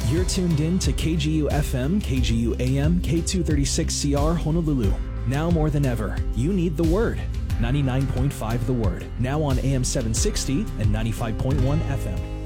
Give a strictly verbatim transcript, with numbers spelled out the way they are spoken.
You're tuned in to K G U F M, K G U A M, K two thirty-six C R Honolulu. Now more than ever, you need the Word. ninety-nine point five The Word, now on A M seven sixty and ninety-five point one F M.